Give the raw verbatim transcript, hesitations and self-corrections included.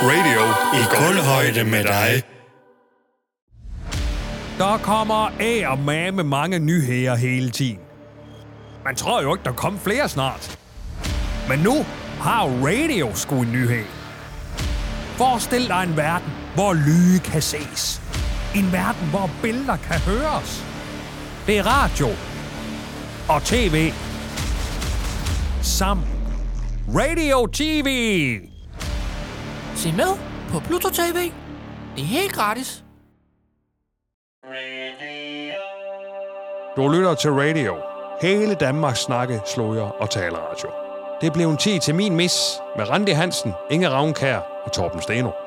Radio i guldhøjde med dig. Der kommer af og med med mange nyheder hele tiden. Man tror jo ikke, der kommer flere snart. Men nu har radio sgu en nyhed. Forestil dig en verden, hvor lyde kan ses. En verden, hvor billeder kan høres. Det er radio og tv sammen. Radio T V. Se med på Pluto T V. Det er helt gratis. Du lytter til radio. Hele Danmarks snakke, sløjer og taleradio. Det blev en tid til min mis med Randi Hansen, Inge Ravnkær og Torben Steno.